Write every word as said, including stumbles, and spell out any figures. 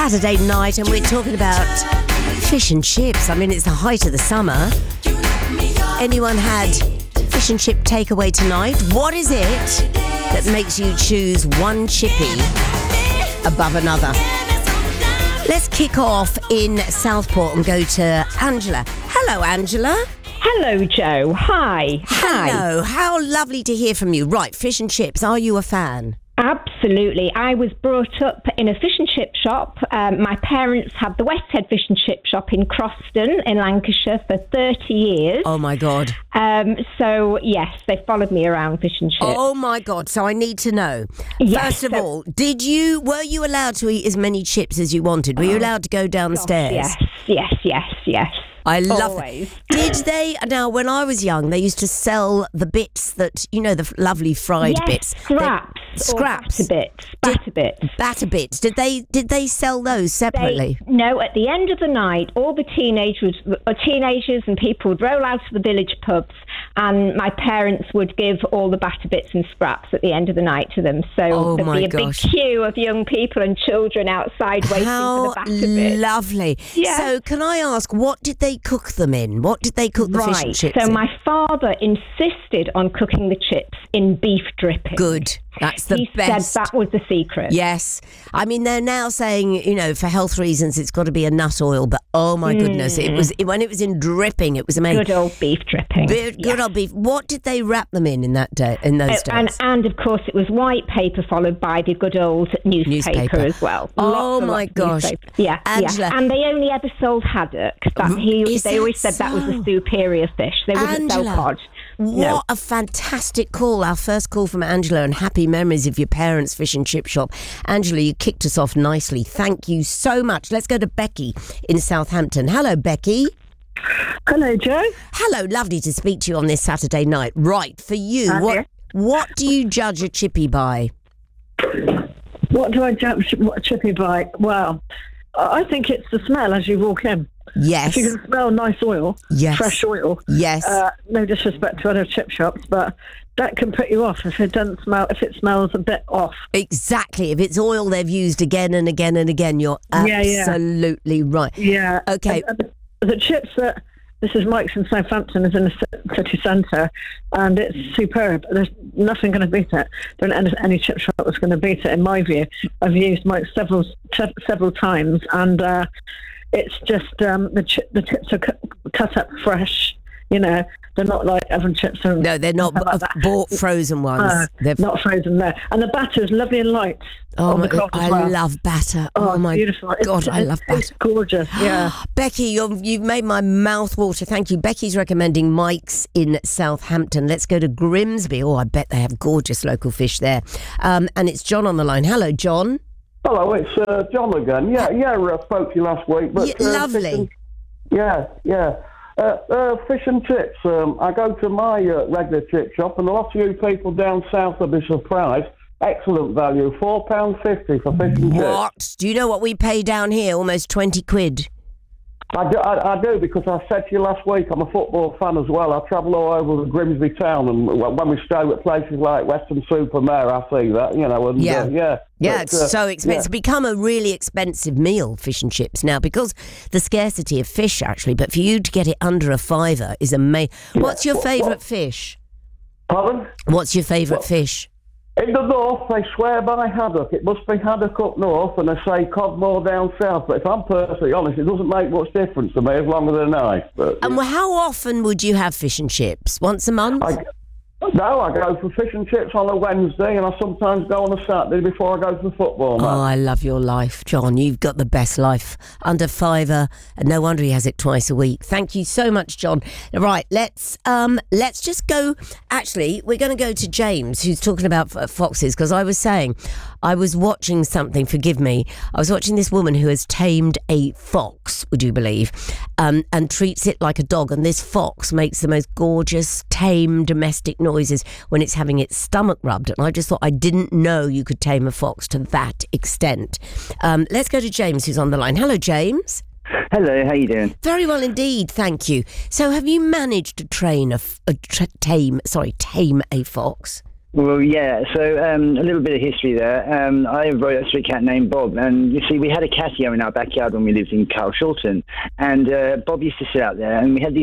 Saturday night, and we're talking about fish and chips. I mean, it's the height of the summer. Anyone had fish and chip takeaway tonight? What is it that makes you choose one chippy above another? Let's kick off in Southport and go to Angela. Hello, Angela. Hello, Joe. Hi. Hello. How lovely to hear from you. Right, fish and chips. Are you a fan? Absolutely. I was brought up in a fish and chip shop. Um, my parents had the Westhead Fish and Chip Shop in Croston in Lancashire for thirty years. Oh, my God. Um, so, yes, they followed me around fish and chips. Oh, my God. So I need to know. Yes, First of so- all, did you, were you allowed to eat as many chips as you wanted? Were you allowed to go downstairs? Yes, yes, yes, yes. I love Always. it. Did they, now when I was young, they used to sell the bits that, you know, the f- lovely fried Yes, bits. scraps. They- scraps. Or batter bits. Batter bits. Batter bits. Did they, did they sell those separately? They, no, at the end of the night, all the teenagers, uh, teenagers and people would roll out of the village pubs, and my parents would give all the batter bits and scraps at the end of the night to them. So Oh, there'd my be a gosh. big queue of young people and children outside waiting How for the batter bits. lovely. Yeah. So can I ask, what did they cook them in? What did they cook the fish and Right. chips So in? my father insisted on cooking the chips in beef dripping. Good. That's the he best. said that was the secret. Yes. I mean, they're now saying, you know, for health reasons, it's got to be a nut oil. But, oh, my goodness, it was when it was in dripping, it was amazing. Good old beef dripping. Good, good Yeah. old beef. What did they wrap them in in that day, in those Uh, days? and, and of course, it was white paper followed by the good old newspaper, Newspaper. as well. Oh, Lots and my lots of gosh. newspaper. Yeah, Angela. yeah. And they only ever sold haddock. That he, Is they that always said that was so? the superior fish. They wouldn't Angela, sell cod. What No. a fantastic call. Our first call from Angela, and happy memories of your parents' fish and chip shop. Angela, you kicked us off nicely. Thank you so much. Let's go to Becky in Southampton. Hello, Becky. Hello, Joe. Hello, lovely to speak to you on this Saturday night. Right, for you, Hi what there. what do you judge a chippy by? What do I judge what a chippy by? Well, I think it's the smell as you walk in. Yes. If you can smell nice oil, Yes. fresh oil. Yes. Uh, no disrespect to other chip shops, but that can put you off if it doesn't smell. If it smells a bit off. Exactly. If it's oil they've used again and again and again, you're Yeah, yeah. absolutely right. Yeah. Okay. And, and the, the chips that this is Mike's in Southampton is in the ci- city centre, and it's superb. There's nothing going to beat it. There isn't any, any chip shop that's going to beat it, in my view. I've used Mike's several se- several times, and uh, it's just um, the chi- the chips are cut, cut up fresh. You know, they're not like oven chips. And No, they're not stuff like b- that. bought frozen ones. Uh, They're not frozen there, and the batter's lovely and light. Oh, on my the cloth God, as I well. love batter. Oh, Oh, my beautiful. It's- God, I it's- love It's batter. gorgeous. Yeah. Becky, you've, you've made my mouth water. Thank you. Becky's recommending Mike's in Southampton. Let's go to Grimsby. Oh, I bet they have gorgeous local fish there. Um, and it's John on the line. Hello, John. Hello, it's uh, John again. Yeah, yeah, I spoke to you last week. But, Yeah, uh, lovely. fish and- yeah, yeah. Uh, uh, fish and chips. Um, I go to my uh, regular chip shop, and a lot of you people down south will be surprised. Excellent value, four pounds fifty for fish and chips. What? Do you know what we pay down here? Almost twenty quid. I do, I, I do, because I said to you last week, I'm a football fan as well. I travel all over the Grimsby town, and when we stay at places like Weston-super-Mare, I see that, you know, and Yeah. uh, yeah. Yeah, But, it's uh, so expensive. yeah. It's become a really expensive meal, fish and chips now, because the scarcity of fish, actually. But for you to get it under a fiver is amazing. What's your What- favourite what- fish? Pardon? What's your favourite fish? In the north, they swear by haddock. It must be haddock up north, and they say cod more down south. But if I'm perfectly honest, it doesn't make much difference to me as long as they're nice. But And how often would you have fish and chips? Once a month? I, no, I go for fish and chips on a Wednesday, and I sometimes go on a Saturday before I go to the football match. Oh, I love your life, John. You've got the best life. Under fiver, and no wonder he has it twice a week. Thank you so much, John. Right, let's um, let's just go. Actually, we're going to go to James, who's talking about f- foxes, because I was saying, I was watching something. Forgive me. I was watching this woman who has tamed a fox. Would you believe? Um, and treats it like a dog. And this fox makes the most gorgeous, tame, domestic noises when it's having its stomach rubbed. And I just thought I didn't know you could tame a fox to that extent. Um, let's go to James, who's on the line. Hello, James. Hello, how you doing? Very well indeed, thank you. So, have you managed to train a, f- a tra- tame? Sorry, tame a fox? Well, yeah, so um, a little bit of history there. Um, I have a street cat named Bob, and you see, we had a catio in our backyard when we lived in Carl Shulton, and uh, Bob used to sit out there, and we had these